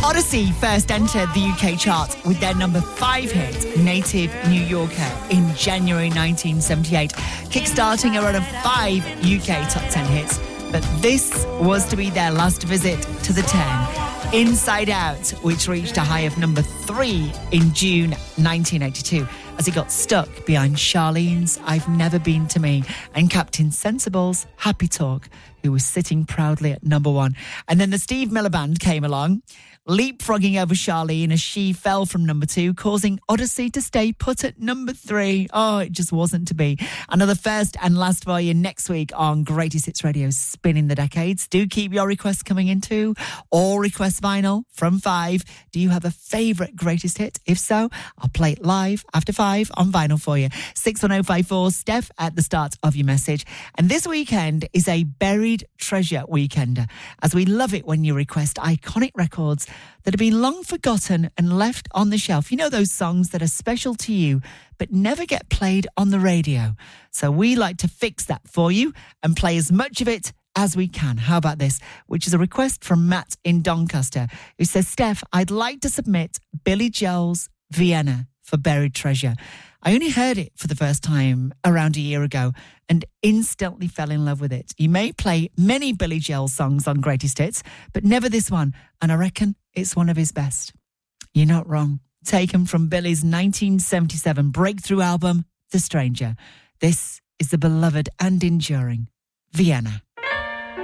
Odyssey first entered the UK chart with their number 5 hit, Native New Yorker, in January 1978, kickstarting a run of 5 UK top 10 hits. But this was to be their last visit to the 10. Inside Out, which reached a high of number 3 in June 1982, as it got stuck behind Charlene's I've Never Been to Me and Captain Sensible's Happy Talk, who was sitting proudly at number 1. And then the Steve Miller Band came along, leapfrogging over Charlene as she fell from number 2, causing Odyssey to stay put at number 3. Oh, it just wasn't to be. Another first and last for you next week on Greatest Hits Radio, Spinning the Decades. Do keep your requests coming in too. All request vinyl from 5. Do you have a favourite greatest hit? If so, I'll play it live after 5 on vinyl for you. 61054 Steph at the start of your message. And this weekend is a buried treasure weekend, as we love it when you request iconic records that have been long forgotten and left on the shelf. You know, those songs that are special to you but never get played on the radio. So we like to fix that for you and play as much of it as we can. How about this? Which is a request from Matt in Doncaster, who says, Steph, I'd like to submit Billy Joel's Vienna for Buried Treasure. I only heard it for the first time around a year ago and instantly fell in love with it. You may play many Billy Joel songs on Greatest Hits, but never this one, and I reckon it's one of his best. You're not wrong. Taken from Billy's 1977 breakthrough album, The Stranger. This is the beloved and enduring Vienna.